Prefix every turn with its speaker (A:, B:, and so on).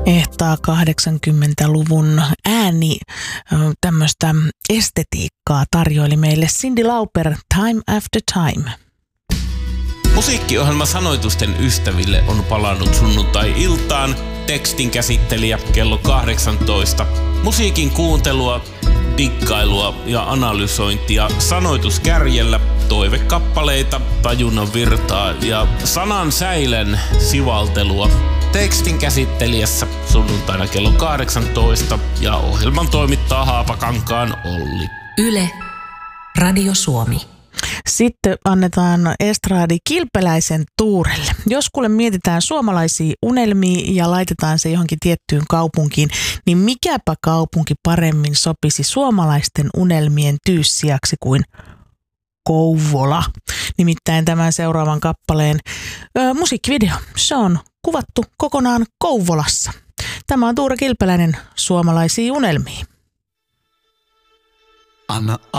A: Ehtaa 80-luvun ääni tämmöistä estetiikkaa tarjoili meille Cyndi Lauper Time After Time.
B: Musiikkiohjelma Sanoitusten ystäville on palannut sunnuntai-iltaan. Tekstin käsittelijä kello 18. Musiikin kuuntelua, dikkailua ja analysointia sanoituskärjellä, toivekappaleita, tajunnan virtaa ja sanan säilen sivaltelua. Tekstin käsittelijässä sunnuntaina kello 18 ja ohjelman toimittaa Haapakankaan Olli.
C: Yle, Radio Suomi.
A: Sitten annetaan estradi Kilpeläisen Tuurelle. Jos kuule mietitään suomalaisia unelmia ja laitetaan se johonkin tiettyyn kaupunkiin, niin mikäpä kaupunki paremmin sopisi suomalaisten unelmien tyyssijaksi kuin Kouvola. Nimittäin tämän seuraavan kappaleen musiikkivideo, se on kuvattu kokonaan Kouvolassa. Tämä on Tuure Kilpeläinen, Suomalaisia unelmia.
D: Anna